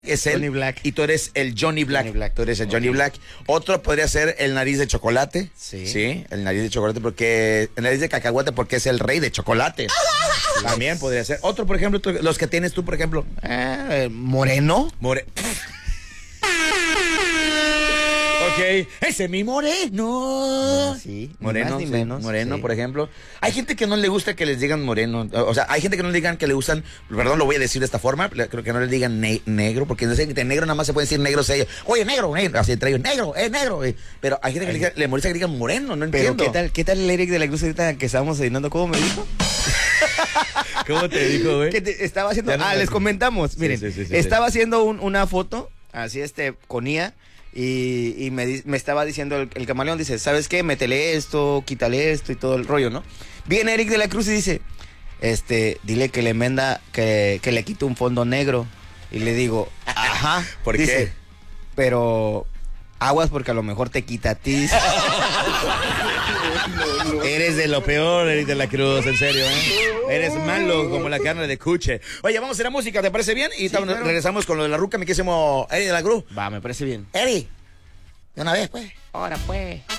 es el Johnny Black. y tú eres el Johnny Black. Johnny Black. Tú eres el Johnny Black. Otro podría ser el nariz de chocolate. Sí. El nariz de chocolate porque el nariz de cacahuate porque es el rey de chocolate. También podría ser. Otro, por ejemplo, los que tienes tú, por ejemplo. Moreno. Ok, ese es mi moreno. Sí, Moreno, ni más ni sí, menos. moreno, Sí. por ejemplo. Hay gente que no le gusta que les digan moreno. O sea, hay gente que no le digan que le usan, perdón, lo voy a decir de esta forma, creo que no les digan negro, porque dicen que negro nada más se puede decir negro sello. Oye, negro, así entre ellos, negro. Pero hay gente que le molesta que digan moreno, no Pero entiendo. ¿qué tal el Eric de la Cruz ahorita que estábamos cenando? ¿Cómo me dijo? ¿Cómo te dijo, güey? Estaba haciendo. Ya no Les comentamos. Miren, sí, estaba haciendo una foto, así con IA, y me estaba diciendo el camaleón, dice, ¿sabes qué? Métele esto, quítale esto y todo el rollo, ¿no? Viene Eric de la Cruz y dice, dile que le menda, que le quite un fondo negro. Y le digo, ajá. ¿Por dice, qué? Pero aguas porque a lo mejor te quita a ti. Eres de lo peor, Eric de la Cruz, en serio, ¿eh? Eres malo como la carne de cuche. Oye, vamos a hacer la música, ¿te parece bien? Y Sí, claro. regresamos con lo de la ruca, mi querísimo Eric de la Cruz. Va, me parece bien. Eric, de una vez, pues. Ahora pues.